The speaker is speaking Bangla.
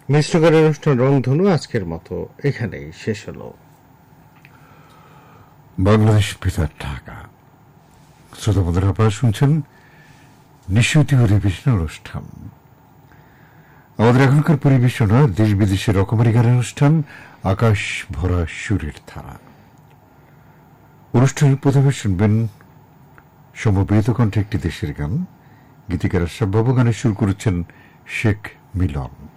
মিশ্র গানের অনুষ্ঠান রংধনু আজকের মতো এখানেই শেষ হলো। বাংলাদেশ বেতার ঢাকা। শ্রোতা বন্ধুরা, আপনারা শুনছেন নিশীথ পরিবেশন অনুষ্ঠান। আমাদের এখনকার পরিবেশনা দেশ বিদেশের রকমারি গানের অনুষ্ঠান আকাশ ভরা সুরের ধারা। অনুষ্ঠানের প্রথমে শুনবেন সমবেত কণ্ঠে একটি দেশের গান। গীতিকার আশরাফ বাবু গানে সুর করেছেন শেখ মিলন।